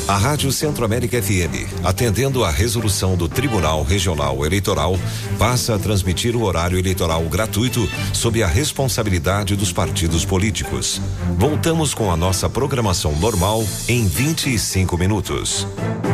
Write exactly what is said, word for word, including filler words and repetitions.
A Rádio Centro-América F M, atendendo à resolução do Tribunal Regional Eleitoral, passa a transmitir o horário eleitoral gratuito sob a responsabilidade dos partidos políticos. Voltamos com a nossa programação normal em vinte e cinco minutos.